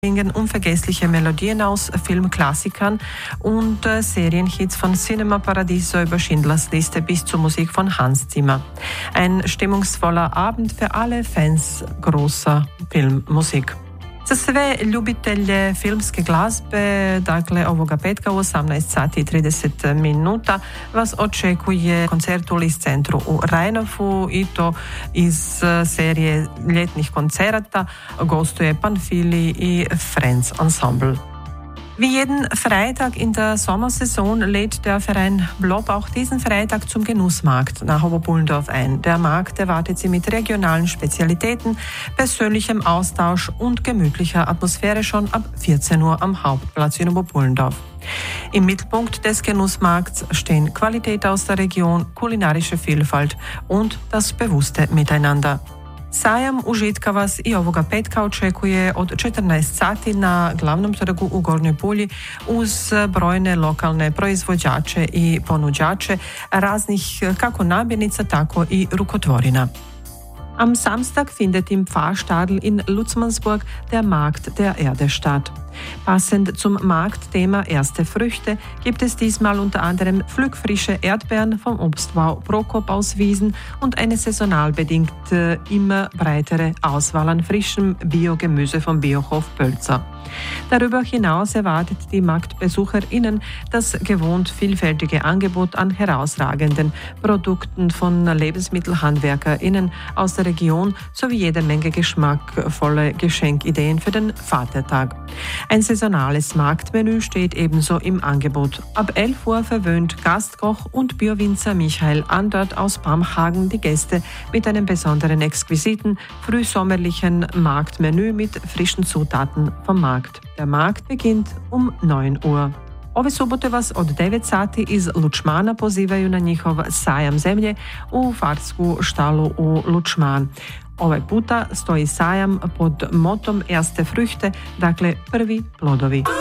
unvergessliche Melodien aus Filmklassikern und Serienhits von Cinema Paradiso über Schindlers Liste bis zur Musik von Hans Zimmer. Ein stimmungsvoller Abend für alle Fans großer Filmmusik. Za sve ljubitelje filmske glazbe, dakle ovoga petka u 18 sati i 30 minuta vas očekuje koncert u Lis centru u Rajnofu i to iz serije ljetnih koncerata. Gostuje Panfili i Friends Ensemble. Wie jeden Freitag in der Sommersaison lädt der Verein Blob auch diesen Freitag zum Genussmarkt nach Oberbullendorf ein. Der Markt erwartet Sie mit regionalen Spezialitäten, persönlichem Austausch und gemütlicher Atmosphäre schon ab 14 Uhr am Hauptplatz in Oberbullendorf. Im Mittelpunkt des Genussmarkts stehen Qualität aus der Region, kulinarische Vielfalt und das bewusste Miteinander. Sajam užitka vas i ovoga petka očekuje od 14 sati na glavnom trgu u Gornjoj Pulji uz brojne lokalne proizvođače i ponuđače raznih kako namirnica, tako i rukotvorina. Am Samstag findet im Pfarrstadel in Lutzmannsburg der Markt der Erde statt. Passend zum Marktthema Erste Früchte gibt es diesmal unter anderem pflückfrische Erdbeeren vom Obstbau Prokop aus Wiesen und eine saisonal bedingt immer breitere Auswahl an frischem Biogemüse vom Biohof Pölzer. Darüber hinaus erwartet die MarktbesucherInnen das gewohnt vielfältige Angebot an herausragenden Produkten von LebensmittelhandwerkerInnen aus der Region sowie jede Menge geschmackvolle Geschenkideen für den Vatertag. Ein saisonales Marktmenü steht ebenso im Angebot. Ab 11 Uhr verwöhnt Gastkoch und Biowinzer Michael Andert aus Bamhagen die Gäste mit einem besonderen exquisiten, frühsommerlichen Marktmenü mit frischen Zutaten vom Markt. Der Markt beginnt um 9 Uhr. Ove subote vas od 9 sati iz Lučmana pozivaju na njihov sajam zemlje u Farsku štalu u Lučman. Ovaj puta stoji sajam pod motom Erste Früchte, dakle prvi plodovi.